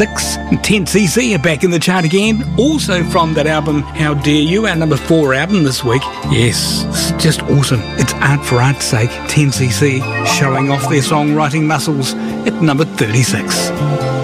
10cc are back in the chart again, also from that album How Dare You, our number 4 album this week. Yes, it's just awesome. It's art for art's sake. 10cc showing off their songwriting muscles at number 36.